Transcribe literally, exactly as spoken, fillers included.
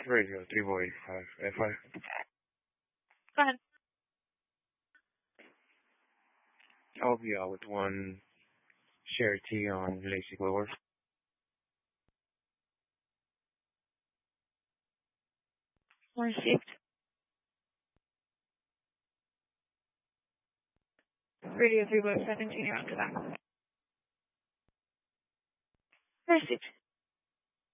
Radio three boy five F I. Go ahead. I'll be out with one share T on Lazy Lower. Received. Radio three boy five, continue after that. Received.